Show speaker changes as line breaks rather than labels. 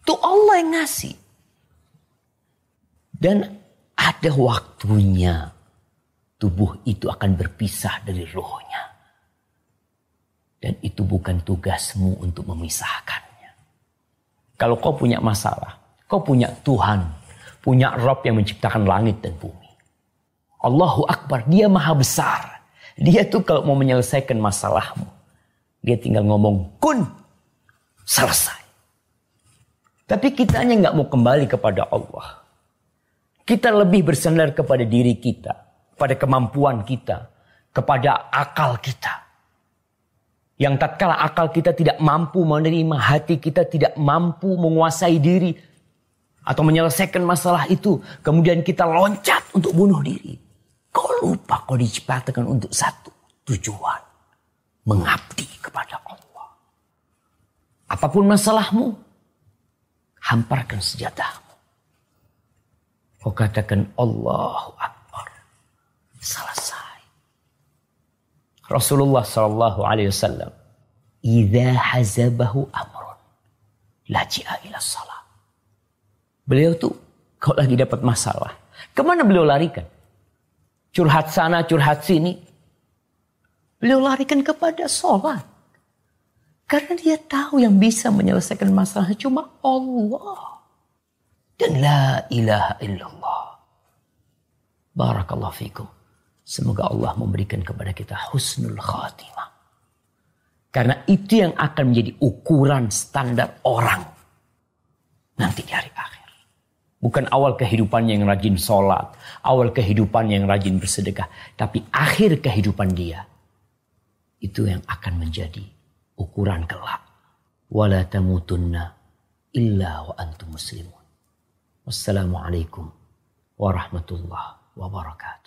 Itu Allah yang ngasih. Dan ada waktunya tubuh itu akan berpisah dari rohnya. Dan itu bukan tugasmu untuk memisahkannya. Kalau kau punya masalah, kau punya Tuhan, punya Rabb yang menciptakan langit dan bumi. Allahu Akbar, dia maha besar. Dia tuh kalau mau menyelesaikan masalahmu, dia tinggal ngomong kun, selesai. Tapi kitanya nggak mau kembali kepada Allah. Kita lebih bersandar kepada diri kita, pada kemampuan kita, kepada akal kita. Yang tatkala akal kita tidak mampu menerima, hati kita tidak mampu menguasai diri atau menyelesaikan masalah itu, kemudian kita loncat untuk bunuh diri. Kau lupa kau diciptakan untuk satu tujuan, mengabdi kepada Allah. Apapun masalahmu, hamparkan senjatamu. Kau katakan Allahu Akbar. Selesai. Rasulullah SAW, "Idza hazabahu amrun, laji'a ila shalah." Beliau tuh kalau lagi dapat masalah, kemana beliau larikan? Curhat sana, curhat sini. Beliau larikan kepada sholat. Karena dia tahu yang bisa menyelesaikan masalah cuma Allah. Dan la ilaha illallah. Barakallahu fikum. Semoga Allah memberikan kepada kita husnul khatimah. Karena itu yang akan menjadi ukuran standar orang nanti di hari akhir. Bukan awal kehidupannya yang rajin sholat, awal kehidupannya yang rajin bersedekah. Tapi akhir kehidupan dia, itu yang akan menjadi ukuran kelak. Wala tamutunna illa wa antum muslimun. Wassalamualaikum warahmatullahi wabarakatuh.